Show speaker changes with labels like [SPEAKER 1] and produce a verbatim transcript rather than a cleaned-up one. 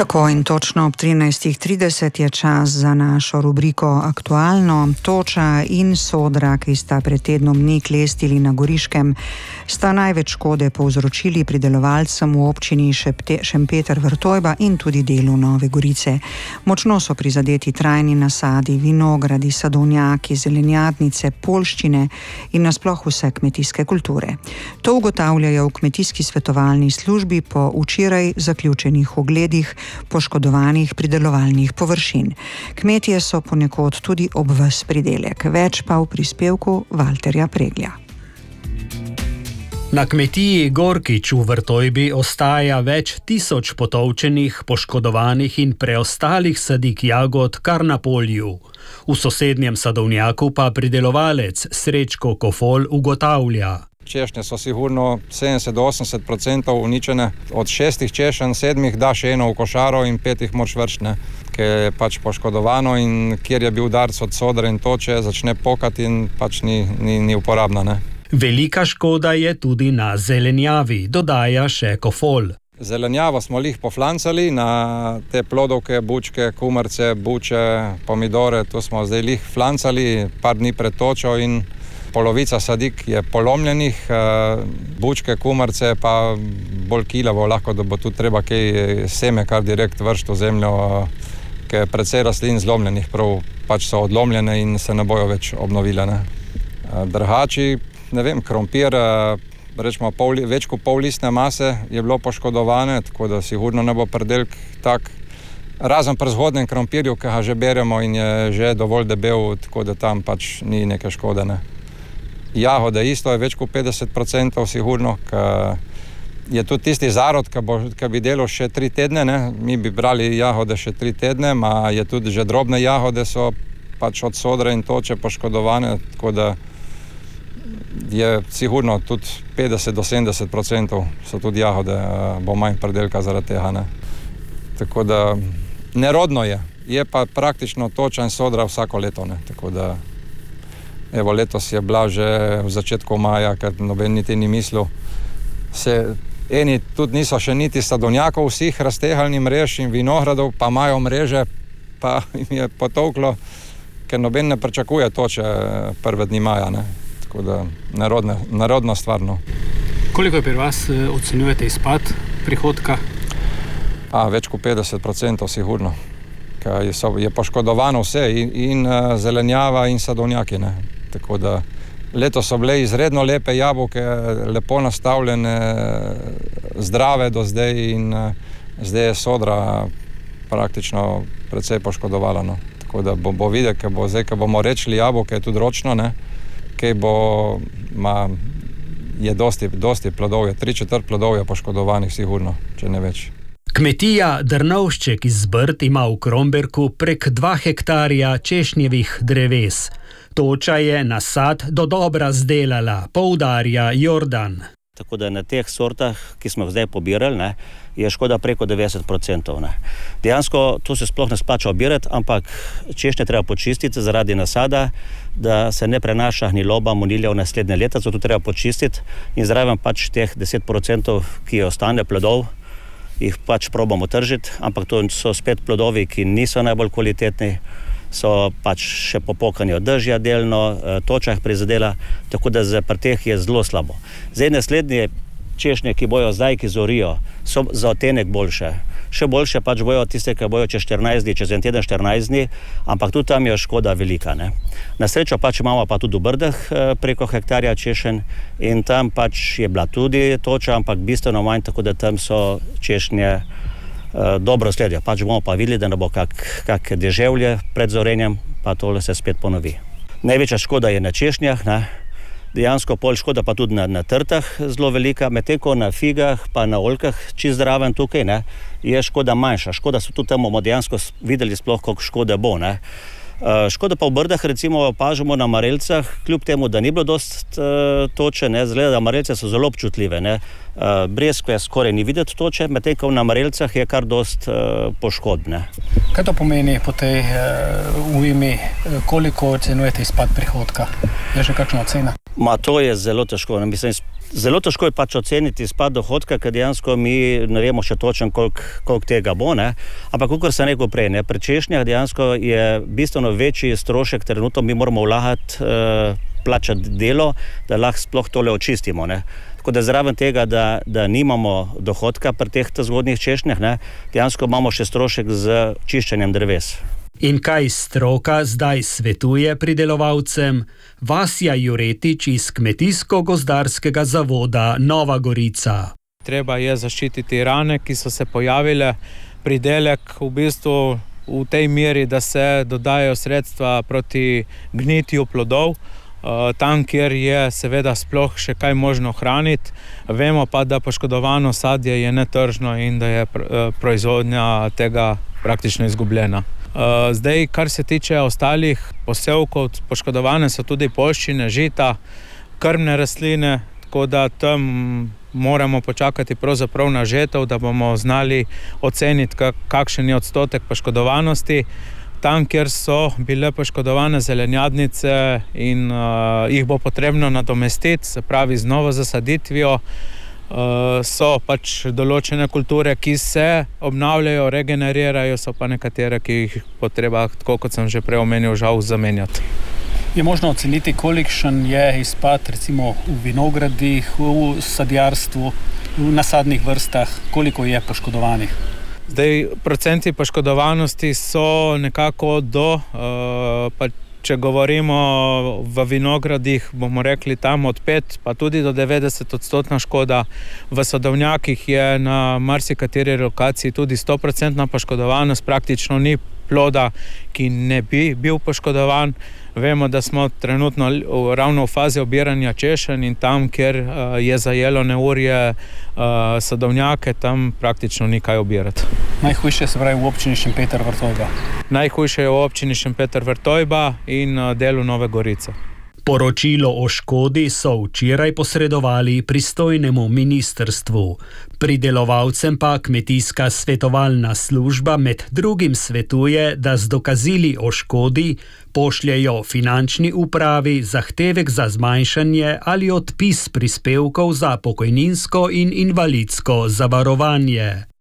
[SPEAKER 1] Tako in točno ob trinajstih trideset je čas za našo rubriko Aktualno. Toča in Sodra, ki sta pred tednom dni klestili na Goriškem, sta največ škode povzročili pridelovalcem v občini Šempeter-Vrtojba in tudi delu Nove Gorice. Močno so prizadeti trajni nasadi, vinogradi, sadovnjaki, zelenjadnice, poljščine in nasploh vse kmetijske kulture. To ugotavljajo v kmetijski svetovalni službi po včeraj zaključenih ogledih poškodovanih pridelovalnih površin. Kmetje so ponekod tudi ob ves pridelek. Več pa v prispevku Valterja Preglja.
[SPEAKER 2] Na kmetiji Gorkič v Vrtojbi ostaja več tisoč potolčenih, poškodovanih in preostalih sadik jagod kar na polju. V sosednjem sadovnjaku pa pridelovalec Srečko Kofol ugotavlja.
[SPEAKER 3] Češnje so sigurno sedemdeset do osemdeset procentov uničene. Od šestih češenj, sedmih da še eno v košaro in petih moraš vršiti, ne. Ker je pač poškodovano in kjer je bil udarc od sodre in toče, začne pokati in pač ni, ni, ni uporabna, ne.
[SPEAKER 2] Velika škoda je tudi na zelenjavi, dodaja še Kofol.
[SPEAKER 3] Zelenjavo smo lih poflancali na te plodovke, bučke, kumarce, buče, pomidore, to smo zdaj lih flancali par dni pred točo in polovica sadik je polomljenih, bučke, kumarce pa bolj kilavo, lahko da bo tudi treba kaj seme kar direkt vršiti v zemljo, ker je precej rastlin zlomljenih, prav pač so odlomljene in se ne bojo več obnovile, ne. Drhači, ne vem, krompir, rečemo pol, več kot pol listne mase je bilo poškodovane, tako da sigurno ne bo predelk tak, razen pri zgodnem krompirju, ki ga že beremo in je že dovolj debel, tako da tam pač ni neke škode, ne. Jahode isto je več kot petdeset procentov sigurno, ker je tudi tisti zarod, ki bo, ki bi delal še tri tedne, ne, mi bi brali jahode še tri tedne, ma je tudi že drobne jahode so pač od sodre in toče poškodovane, tako da je sigurno tudi petdeset do sedemdeset procentov so tudi jahode, bo manj predelka zaradi tega, ne. Tako da nerodno je, je pa praktično toča in sodra vsako leto, ne, tako da evo, letos je bila že v začetku maja, ker noben niti ni mislil. Se, eni tudi niso še niti sadovnjakov vseh raztehalni mrež in vinogradov, pa imajo mreže, pa jim je potolklo, ker noben ne pričakuje toče prve dni maja, ne. Tako da nerodne, nerodna stvar, no.
[SPEAKER 4] Koliko je pri vas ocenjujete izpad prihodka?
[SPEAKER 3] A, več kot petdeset procentov sigurno. Ker je, so, je poškodovano vse, in, in zelenjava in sadovnjaki, ne. Tako da leto so bile izredno lepe jabolke, lepo nastavljene, zdrave do zdaj in zdaj je sodra praktično precej poškodovala, no. Tako da bo, bo videti, ker bo zdaj, ker bomo rečili jabolke, je tudi ročno, ne, kaj bo, ma, je dosti, dosti plodov, je tri četrt plodov je poškodovanih sigurno, če ne več.
[SPEAKER 2] Kmetija Drnovšček iz Brd ima v Kromberku prek dva hektarja češnjevih dreves. Toča je nasad do dobra zdelala, poudarja Jordan.
[SPEAKER 5] Tako da na teh sortah, ki smo zdaj pobirali, ne, je škoda preko devetdeset procentov. Ne. Dejansko to se sploh ne splača obirati, ampak češnje treba počistiti zaradi nasada, da se ne prenaša hniloba, monilja v naslednje leta, zato treba počistiti in zraven pač teh deset procentov, ki ostane plodov, jih pač probamo tržiti, ampak to so spet plodovi, ki niso najbolj kvalitetni, so pač še popokani od dežja delno, toča jih prizadela, tako da pri teh je zelo slabo. Zdaj naslednje češnje, ki bojo zdaj, ki zorijo, so za odtenek boljše. Še boljše pač bojo tiste, ki bojo čez štirinajst dni, čez en teden štirinajst dni, ampak tudi tam je škoda velika, ne. Na srečo pač imamo pa tudi v Brdah preko hektarja češenj in tam pač je bila tudi toča, ampak bistveno manj, tako da tam so češnje dobro sledijo. Pač bomo pa videli, da ne bo kak, kak deževlje pred zorenjem, pa tole se spet ponovi. Največja škoda je na češnjah, ne. Dejansko pol škoda pa tudi na, na trtah zelo velika, medtem ko na figah pa na oljkah čisto zraven tukaj, ne, je škoda manjša. Škoda so tudi tam, bomo dejansko videli sploh, koliko škode bo, ne. Škoda pa v Brdah recimo opažamo na marelcah, kljub temu, da ni bilo dost uh, toče, ne, zgleda, da marelce so zelo občutljive. Ne. Uh, breskve skoraj ni videti toče, medtem ko na marelcah je kar dost uh, poškodb. Ne.
[SPEAKER 4] Kaj to pomeni po tej uh, ujmi, koliko ocenjujete izpad prihodka? Je že kakšna ocena?
[SPEAKER 5] Ma to je zelo težko. Ne. Mislim, zelo težko je pač oceniti izpad dohodka, ker dejansko mi ne vemo še točno, koliko, koliko tega bo. Ne. Ampak, kakor sem rekel prej, ne, pri češnjah dejansko je bistveno večji strošek, trenutno mi moramo vlagati, eh, plačati delo, da lahko sploh tole očistimo. Ne. Tako da zraven tega, da, da nimamo dohodka pri teh zgodnjih češnjah, ne, dejansko imamo še strošek z čiščenjem dreves.
[SPEAKER 2] In kaj stroka zdaj svetuje pridelovalcem? Vasja Juretič iz Kmetijsko-gozdarskega zavoda Nova Gorica.
[SPEAKER 6] Treba je zaščititi rane, ki so se pojavile, pridelek v bistvu v tej meri, da se dodajo sredstva proti gnitju plodov, tam, kjer je seveda sploh še kaj možno hraniti. Vemo pa, da poškodovano sadje je netržno in da je proizvodnja tega praktično izgubljena. Zdaj, kar se tiče ostalih posevkov, poškodovane so tudi poljščine, žita, krmne rastline, tako da tam moramo počakati pravzaprav na žetev, da bomo znali oceniti, kakšen je odstotek poškodovanosti. Tam, kjer so bile poškodovane zelenjadnice in uh, jih bo potrebno nadomestiti, se pravi z novo zasaditvijo, uh, so pač določene kulture, ki se obnavljajo, regenerirajo, so pa nekatere, ki jih potreba, tako kot sem že prej omenil, žal zamenjati.
[SPEAKER 4] Je možno oceniti, kolikšen je izpad recimo v vinogradih, v sadjarstvu, v nasadnih vrstah, koliko je poškodovanih?
[SPEAKER 6] Zdaj, procenti poškodovanosti so nekako do, uh, pa če govorimo v vinogradih, bomo rekli tam od pet, pa tudi do devetdeset odstotna škoda. V sadovnjakih je na marsikateri lokaciji tudi sto procentna poškodovanost, praktično ni ploda, ki ne bi bil poškodovan. Vemo, da smo trenutno ravno v fazi obiranja češenj in tam, kjer uh, je zajelo neurje uh, sadovnjake, tam praktično ni kaj obirati.
[SPEAKER 4] Najhujše se pravi v občini Šempeter-Vrtojba?
[SPEAKER 6] Najhujše je v občini Šempeter-Vrtojba in uh, delu Nove Gorice.
[SPEAKER 2] Poročilo o škodi so včeraj posredovali pristojnemu ministrstvu. Pridelovalcem pa Kmetijska svetovalna služba med drugim svetuje, da z dokazili o škodi pošljejo finančni upravi zahtevek za zmanjšanje ali odpis prispevkov za pokojninsko in invalidsko zavarovanje.